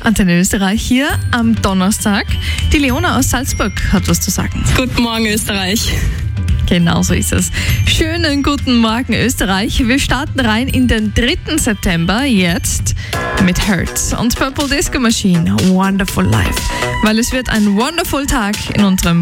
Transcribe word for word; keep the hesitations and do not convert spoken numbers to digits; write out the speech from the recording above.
Antenne Österreich hier am Donnerstag. Die Leona aus Salzburg hat was zu sagen. Guten Morgen, Österreich. Genau so ist es. Schönen guten Morgen, Österreich. Wir starten rein in den dritten September jetzt mit Hurts und Purple Disco Machine. Wonderful Life. Weil es wird ein wonderful Tag in unserem